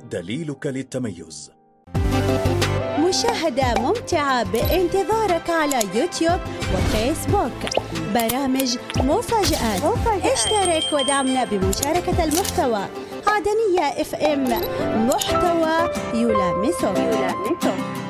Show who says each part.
Speaker 1: دليلك للتميز.
Speaker 2: مشاهدة ممتعة بانتظارك على يوتيوب وفيسبوك. برامج مفاجآت. اشترك ودعمنا بمشاركة المحتوى. عدنية FM، محتوى يلامسك.